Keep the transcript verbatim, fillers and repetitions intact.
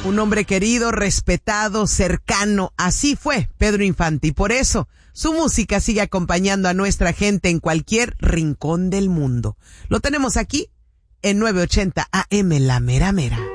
Un hombre querido, respetado, cercano. Así fue Pedro Infante y por eso su música sigue acompañando a nuestra gente en cualquier rincón del mundo. Lo tenemos aquí en nueve ochenta A M La Mera Mera.